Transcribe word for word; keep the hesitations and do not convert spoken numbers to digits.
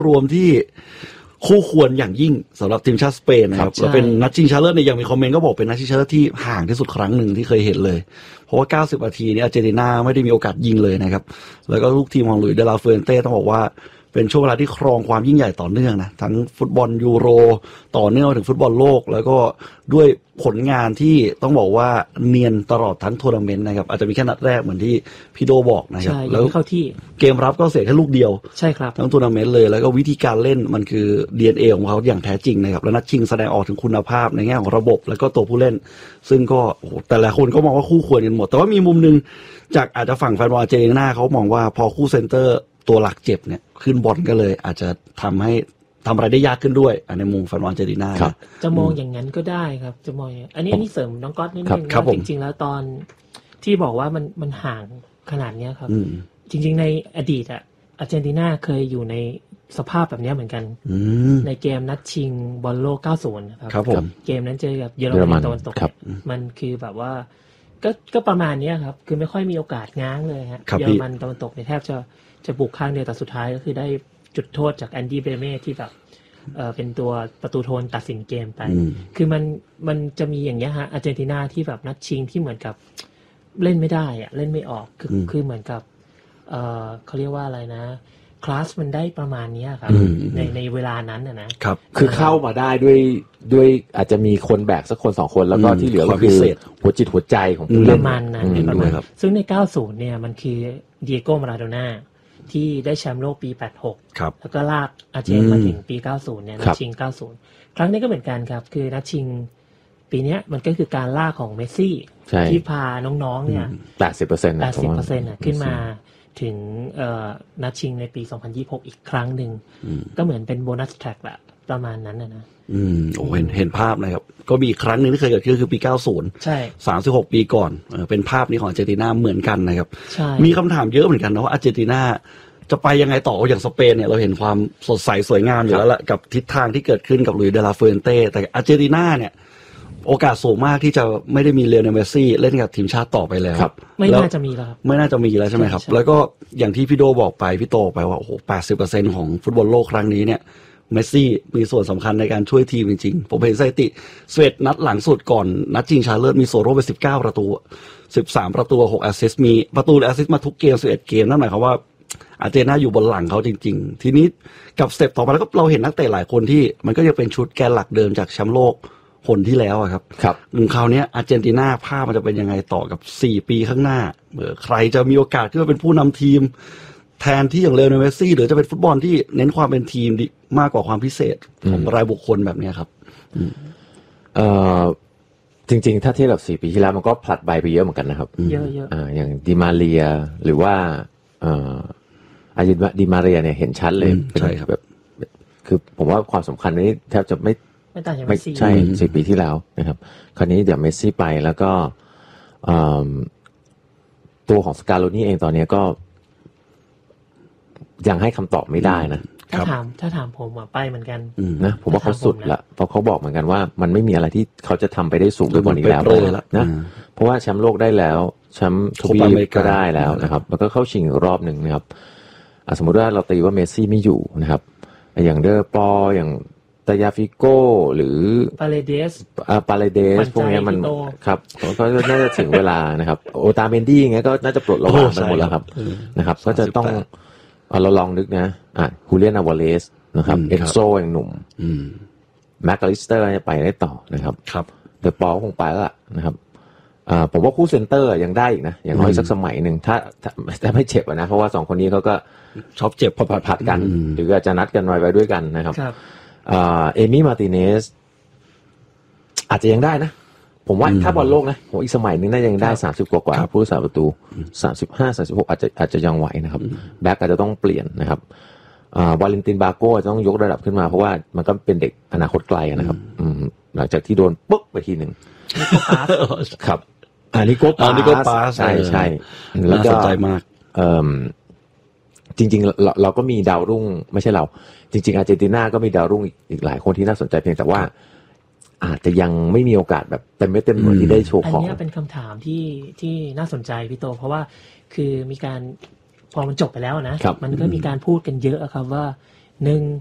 รวมที่คู่ควรอย่างยิ่งสำหรับทีมชาติสเปนนะครับแล้วเป็นนัดชิงชนะเลิศเนี่ยยังมีคอมเมนต์ก็บอกเป็นนัดชิงชนะเลิศที่ห่างที่สุดครั้งหนึ่งที่เคยเห็นเลยเพราะว่าเก้าสิบนาทีนี้อาร์เจนตินาไม่ได้มีโอกาสยิงเลยนะครับแล้วก็ลูกทีมของหลุยส์เดลาเฟือนเต้ต้องบอกว่าเป็นช่วงเวลาที่ครองความยิ่งใหญ่ต่อเนื่องนะทั้งฟุตบอลยูโรต่อเนื่องถึงฟุตบอลโลกแล้วก็ด้วยผลงานที่ต้องบอกว่าเนียนตลอดทั้งทัวร์นาเมนต์นะครับอาจจะมีแค่นัดแรกเหมือนที่พี่โดบอกนะครับแล้วเข้าที่เกมรับก็เสียแค่ลูกเดียวใช่ครับทั้งทัวร์นาเมนต์เลยแล้วก็วิธีการเล่นมันคือ ดี เอ็น เอ ของเขาอย่างแท้จริงนะครับแล้วนัดชิงแสดงออกถึงคุณภาพในแง่ของระบบแล้วก็ตัวผู้เล่นซึ่งก็โอ้โหแต่ละคนก็มองว่าคู่ควรกันหมดแต่ว่ามีมุมนึงจากอาจจะฝั่งแฟนบอลอาร์เจนตินาเขามองว่าพอคู่เซนเตอร์ตัวหลักเจ็บเนี่ยขึ้นบอลก็เลยอาจจะทำให้ทำอะไรได้ยากขึ้นด้วยในมุมแฟนบอลอาร์เจนตินาจะมองอย่างนั้นก็ได้ครับจะมองอันนี้อันนี้เสริมน้องก๊อตนิดนึงนะจริงๆแล้วตอนที่บอกว่ามันมันห่างขนาดนี้ครับจริงๆในอดีตอะอาร์เจนตินาเคยอยู่ในสภาพแบบนี้เหมือนกันในเกมนัดชิงบอลโลกเก้าสิบครับเกมนั้นเจอกับเยอรมันตะวันตกมันคือแบบว่าก็ก็ประมาณนี้ครับคือไม่ค่อยมีโอกาสง้างเลยฮะเยอรมันตะวันตกเนี่ยแทบจะจะบุกข้างเดียวแต่สุดท้ายก็คือได้จุดโทษจากแอนดี้เบเม่ที่แบบเอ่อเป็นตัวประตูโทนตัดสินเกมไปคือมันมันจะมีอย่างเงี้ยฮะอาร์เจนตินาที่แบบนัดชิงที่เหมือนกับเล่นไม่ได้อะเล่นไม่ออกคือคือเหมือนกับเอ่อเขาเรียกว่าอะไรนะคลาสมันได้ประมาณนี้ครับในในเวลานั้นนะนะครับคือเข้ามาได้ด้วยด้วยอาจจะมีคนแบกสักคนสองคนแล้วก็ที่เหลือก็คือหัวจิตหัวใจของผู้เล่นประมาณนั้นประมาณซึ่งในเก้าสิบเนี่ยมันคือเดียโก้มาราโดน่าที่ได้แชมป์โลกปีแปดสิบหกแล้วก็ลากอาร์เจนมาถึงปีเก้าสิบเนี่ยนัดชิงเก้าสิบครั้งนี้ก็เหมือนกันครับคือนัดชิงปีนี้มันก็คือการลากของเมสซี่ที่พาน้องๆเนี่ยแปดสิบเปอร์เซ็นต์แปดสิบเปอร์เซ็นต์ น่ะขึ้นมาถึงเอ่อนัดชิงในปีสองพันยี่สิบหกอีกครั้งนึงก็เหมือนเป็นโบนัสแทร็กละประมาณนั้นนะนะอืมโอ้เห็นเห็นภาพนะครับก็มีครั้งนึงที่เคยเกิดขึ้นคือปีเก้าสิบใช่สามสิบหกปีก่อนเออเป็นภาพนี้ของอาร์เจนตินาเหมือนกันนะครับใช่มีคำถามเยอะเหมือนกันนะว่าอาร์เจนตินาจะไปยังไงต่ออย่างสเปนเนี่ยเราเห็นความสดใสสวยงามอยู่แล้วแหละกับทิศทางที่เกิดขึ้นกับลุยส์เดลาเฟือนเต้แต่อาร์เจนตินาเนี่ยโอกาสสูงมากที่จะไม่ได้มีเลโอเนล เมสซี่เล่นกับทีมชาติต่อไปแล้วไม่น่าจะมีแล้วครับไม่น่าจะมีแล้วใช่ไหมครับแล้วก็อย่างที่พี่โดบอกไปพี่โตไปว่าโอ้โห แปดสิบเปอร์เซ็นต์ ของฟุตบอลโลกครั้งนี้เนี่ยเมสซี่มีส่วนสำคัญในการช่วยทีมจริงๆผมเห็นสถิติสเวตนัดหลังสุดก่อนนัดชิงชนะเลิศมีโซโร่ไปสิบเก้าประตูสิบสามประตูหกแอสซิสต์มีประตูและแอสซิสต์มาทุกเกมสิบเอ็ดเกมนั่นหมายความว่าอาร์เจนตินาอยู่บนหลังเขาจริงๆทีนี้กับสเต็ปต่อมาแล้วก็เราเห็นนักเตะหลายคนที่มันก็ยังเป็นชุดแกนหลักเดิมจากแชมป์โลกคนที่แล้วอะครับครับคราวนี้อาร์เจนตินาภาพมันจะเป็นยังไงต่อกับสี่ปีข้างหน้าเมื่อใครจะมีโอกาสที่จะเป็นผู้นำทีมแทนที่อย่างเลโอเนล เมสซี่หรือจะเป็นฟุตบอลที่เน้นความเป็นทีมมากกว่าความพิเศษของรายบุคคลแบบนี้ครับเอ่อจริงๆถ้าเทียบกับสี่ปีที่แล้วมันก็ผลัดใบไปเยอะเหมือนกันนะครับเยอะๆอ่าอย่างดิมาเรียหรือว่าเอ่ออายิดิมาเรียเนี่ยเห็นชัดเลยใช่ครับแบบคือผมว่าความสำคัญนี้แทบจะไม่ไม่ต่างจากเมสซี่ใช่สี่ปีที่แล้วนะครับคราวนี้เดี๋ยวเมสซี่ไปแล้วก็ตัวของสกาโลนี่เองตอนนี้ก็ยังให้คำตอบไม่ได้นะถ้าถามถ้าถามผมว่าไปเหมือนกันนะผมว่าเขาสุดละเพราะเขาบอกเหมือนกันว่ามันไม่มีอะไรที่เขาจะทำไปได้สูงด้วยบอลนี้แล้วนะเพราะว่าแชมป์โลกได้แล้วแชมป์ทวีปก็ได้แล้วนะครับแล้วก็เข้าชิงอีกรอบหนึ่งนะครับสมมติว่าเราตีว่าเมสซี่ไม่อยู่นะครับอย่างเดอร์ปออย่างตายาฟิโก้หรือปาเลเดสอ่าปาเลเดสพวกนี้มันครับก็น่าจะถึงเวลานะครับโอตาเมนดี้อย่างเงี้ยก็น่าจะปลดระวางไปหมดแล้วครับนะครับก็จะต้องเราลองนึกนะอ่ะฮูเลียนอวาเลสนะครับเอนโซอย่างหนุ่มแม็กอลิสเตอร์จะไปได้ต่อนะครับครับเดอะปอคงไปแล้วนะครับอ่าผมว่าคู่เซนเตอร์ยังได้อีกนะอย่างน้อยสักสมัยหนึ่งถ้าถ้าไม่เจ็บนะเพราะว่าสองคนนี้เขาก็ชอบเจ็บผัดๆกันหรืออาจจะนัดกันไว้ไว้ด้วยกันนะครับเอมี่มาร์ติเนสอาจจะยังได้นะผมว่าถ้าบอลโลกนะโหอีกสมัยนึงน่าจะยังได้สามสิบกว่าๆผู้รักษาประตูสามสิบห้า สามสิบหกอาจจะอาจจะยังไหวนะครับแบ็คอาจจะต้องเปลี่ยนนะครับอ่าวาเลนตินบาโก้จะต้องยกระดับขึ้นมาเพราะว่ามันก็เป็นเด็กอนาคตไกลนะครับหลังจากที่โดนปึ๊กไปทีนึงครับอันนี้โกปาอันนี้โกปาใช่ใช่แล้วก็สนใจมากเอ่อจริงๆเราเราก็มีดาวรุ่งไม่ใช่เราจริงๆอาร์เจนตินาก็มีดาวรุ่งอีกหลายคนที่น่าสนใจเพียงแต่ว่าอาจจะยังไม่มีโอกาสแบบเต็มไม่เต็มหน่วยที่ได้โชว์ของอันนี้เป็นคำถามที่ที่น่าสนใจพี่โตเพราะว่าคือมีการพอมันจบไปแล้วนะมันก็มีการพูดกันเยอะครับว่าหนึ่ง